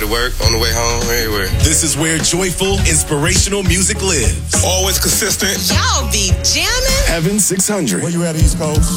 to work, on the way home, everywhere. This is where joyful, inspirational music lives. Always consistent. Y'all be jamming. Heaven 600. Where you at, East Coast?